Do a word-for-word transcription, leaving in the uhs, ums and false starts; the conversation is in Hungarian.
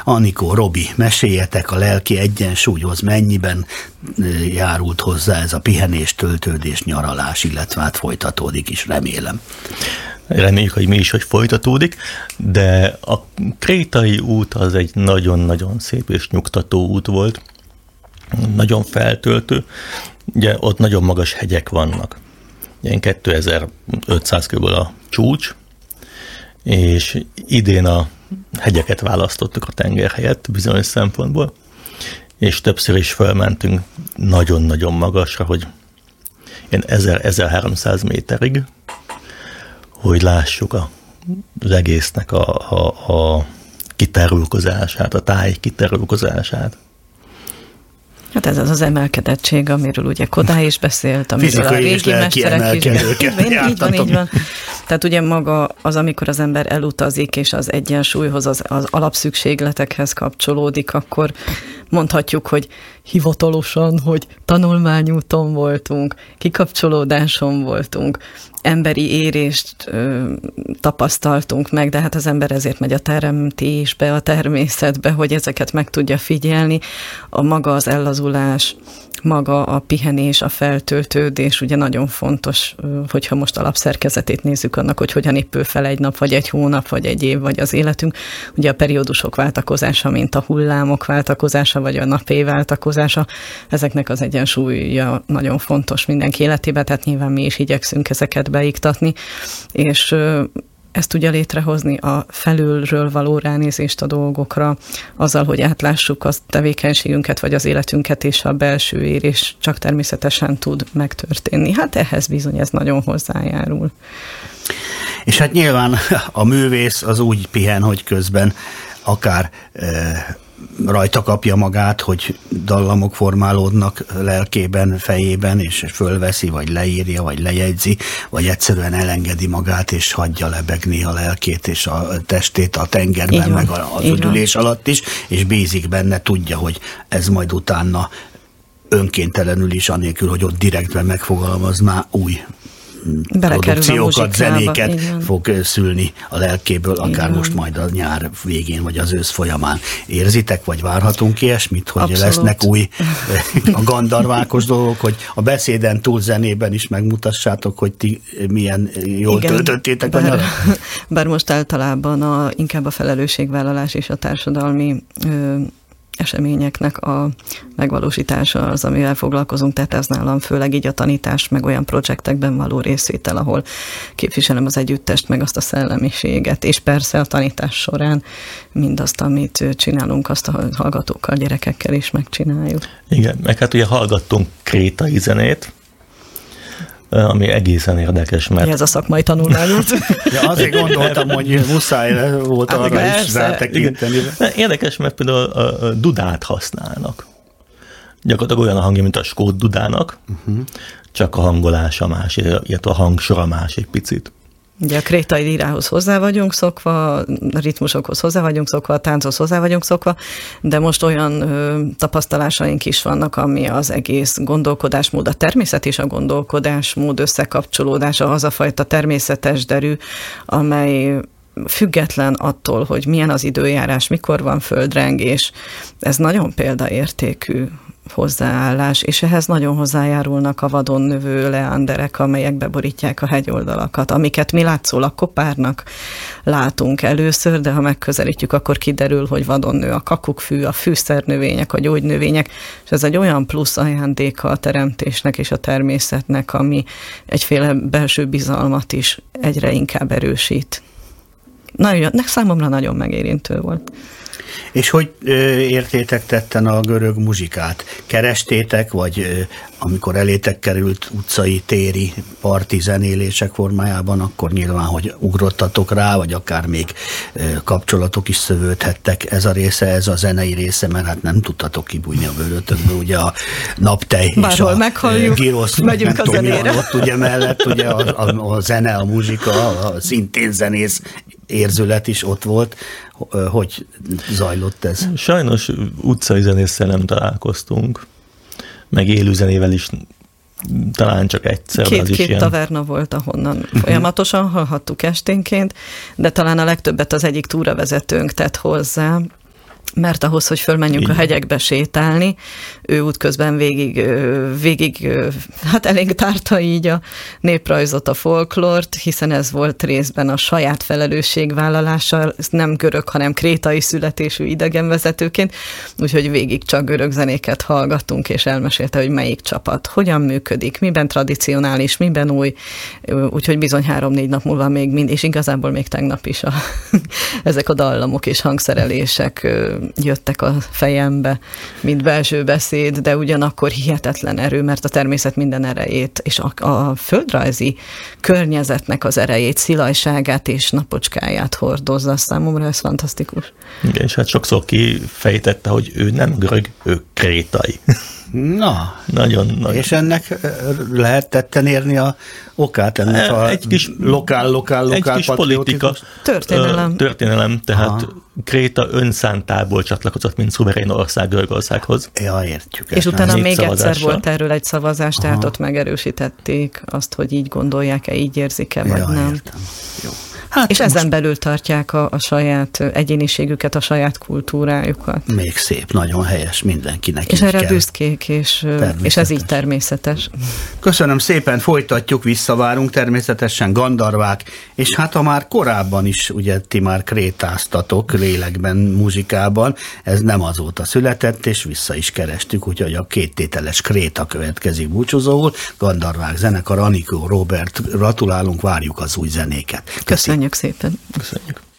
Anikó, Robi, meséljetek a lelki egyensúlyhoz, mennyiben járult hozzá ez a pihenés, töltődés, nyaralás, illetve hát folytatódik is, remélem. Reméljük, hogy mi is, hogy folytatódik, de a krétai út az egy nagyon-nagyon szép és nyugtató út volt, nagyon feltöltő, ugye ott nagyon magas hegyek vannak. Ilyen kétezer-ötszáz körül a csúcs, és idén a hegyeket választottuk a tenger helyett bizonyos szempontból, és többször is felmentünk nagyon-nagyon magasra, hogy ilyen ezer-ezerháromszáz méterig, hogy lássuk a, az egésznek a, a, a kitárulkozását, a táj kitárulkozását. Hát ez az az emelkedettség, amiről ugye Kodály is beszélt, amiről a régi mesterek is. Így van, így van. Tehát ugye maga az, amikor az ember elutazik, és az egyensúlyhoz, az, az alapszükségletekhez kapcsolódik, akkor mondhatjuk, hogy hivatalosan, hogy tanulmányúton voltunk, kikapcsolódáson voltunk, emberi érést ö, tapasztaltunk meg, de hát az ember ezért megy a teremtésbe, a természetbe, hogy ezeket meg tudja figyelni. A maga az ellazulás, maga a pihenés, a feltöltődés, ugye nagyon fontos, hogyha most alapszerkezetét nézzük annak, hogy hogyan épül fel egy nap, vagy egy hónap, vagy egy év, vagy az életünk. Ugye a periódusok váltakozása, mint a hullámok váltakozása, vagy a napé váltakozása, ezeknek az egyensúlya nagyon fontos mindenki életében, tehát nyilván mi is igyekszünk ezeket beiktatni, és ezt tudja létrehozni a felülről való ránézést a dolgokra, azzal, hogy átlássuk a tevékenységünket, vagy az életünket, és a belső érés csak természetesen tud megtörténni. Hát ehhez bizony ez nagyon hozzájárul. És hát nyilván a művész az úgy pihen, hogy közben akár e, rajta kapja magát, hogy dallamok formálódnak lelkében, fejében, és fölveszi, vagy leírja, vagy lejegyzi, vagy egyszerűen elengedi magát, és hagyja lebegni a lelkét és a testét a tengerben, meg az üdülés alatt is, és bízik benne, tudja, hogy ez majd utána önkéntelenül is, anélkül, hogy ott direktben megfogalmaz, már új produkciókat, zenéket fog szülni a lelkéből, akár most majd a nyár végén, vagy az ősz folyamán. Érzitek, vagy várhatunk ilyesmit, hogy Abszolút. Lesznek új a gandarvákos dolgok, hogy a beszéden túl zenében is megmutassátok, hogy ti milyen jól Igen, töltöttétek bár, a nyarat? Bár most általában a, inkább a felelősségvállalás és a társadalmi ö, eseményeknek a megvalósítása az, amivel foglalkozunk, tehát ez nálam főleg így a tanítás, meg olyan projektekben való részvétel, ahol képviselem az együttest, meg azt a szellemiséget, és persze a tanítás során mindazt, amit csinálunk, azt a hallgatókkal, gyerekekkel is megcsináljuk. Igen, meg hát ugye hallgattunk krétai zenét, ami egészen érdekes, mert... Ez a szakmai tanulmányot. Ja, azért gondoltam, hogy muszáj volt hát arra is rátekinteni. Érdekes, mert például a dudát használnak. Gyakorlatilag olyan a hangja, mint a skót dudának, uh-huh. csak a hangolása más, illetve a hangsora más egy picit. Ugye a krétai lírához hozzá vagyunk szokva, a ritmusokhoz hozzá vagyunk szokva, a tánchoz hozzá vagyunk szokva, de most olyan ö, tapasztalásaink is vannak, ami az egész gondolkodásmód, a természet és a gondolkodásmód összekapcsolódása, az a fajta természetes derű, amely független attól, hogy milyen az időjárás, mikor van földrengés. Ez nagyon példaértékű hozzáállás, és ehhez nagyon hozzájárulnak a vadon növő leanderek, amelyek beborítják a hegyoldalakat, amiket mi látszólag kopárnak látunk először, de ha megközelítjük, akkor kiderül, hogy vadon nő a kakukkfű, a fűszernövények, a gyógynövények, és ez egy olyan plusz ajándéka a teremtésnek és a természetnek, ami egyféle belső bizalmat is egyre inkább erősít. Nagyon, számomra nagyon megérintő volt. És hogy ö, értétek tetten a görög muzsikát? Kerestétek, vagy ö, amikor elétek került utcai, téri, parti zenélések formájában, akkor nyilván, hogy ugrottatok rá, vagy akár még ö, kapcsolatok is szövődhettek. Ez a része, ez a zenei része, mert hát nem tudtatok kibújni a bőrötökből, ugye a naptej Bárhol és a meghalljuk, girosz, megyünk a zenére. Ott ugye mellett ugye a, a, a zene, a muzsika, a szintén zenész érzület is ott volt. Hogy zajlott ez? Sajnos utcai zenésszel nem találkoztunk, meg élőzenével is talán csak egyszer. Két, az is két ilyen... taverna volt, ahonnan uh-huh. folyamatosan hallhattuk esténként, de talán a legtöbbet az egyik túravezetőnk tett hozzá, mert ahhoz, hogy fölmenjünk Igen. a hegyekbe sétálni, ő útközben végig, végig, hát elég tárta így a néprajzot, a folklort, hiszen ez volt részben a saját felelősségvállalása, nem görög, hanem krétai születésű idegenvezetőként, úgyhogy végig csak görög zenéket hallgattunk, és elmesélte, hogy melyik csapat, hogyan működik, miben tradicionális, miben új, úgyhogy bizony három-négy nap múlva még mind, és igazából még tegnap is a, ezek a dallamok és hangszerelések jöttek a fejembe, mint belső beszéd, de ugyanakkor hihetetlen erő, mert a természet minden erejét, és a, a földrajzi környezetnek az erejét, szilajságát és napocskáját hordozza. Számomra ez fantasztikus. Igen, és hát sokszor kifejtette, hogy ő nem görög, ő krétai. Na, nagyon, nagyon. És ennek lehet tetten érni a okát, ennek a egy kis, lokál, lokál, lokál egy kis politika, történelem. történelem, tehát Aha. Kréta önszántából csatlakozott, mint szuverén ország Görögországhoz. Ja, értjük. És utána még egyszer volt erről egy szavazás, tehát Aha. ott megerősítették azt, hogy így gondolják-e, így érzik-e, vagy ja, nem. Értem. Jó. Hát és ezen belül tartják a, a saját egyéniségüket, a saját kultúrájukat. Még szép, nagyon helyes, mindenkinek. És erre büszkék, és, és ez így természetes. Köszönöm szépen, folytatjuk, visszavárunk természetesen, Gandarvák, és hát ha már korábban is, ugye ti már krétáztatok lélekben, muzsikában, ez nem azóta született, és vissza is kerestük, úgyhogy a kéttételes kréta következik búcsúzóul. Gandarvák zenekar, Anikó, Robert, gratulálunk, várjuk az új zenéket. Köszönjük szépen. Köszönjük.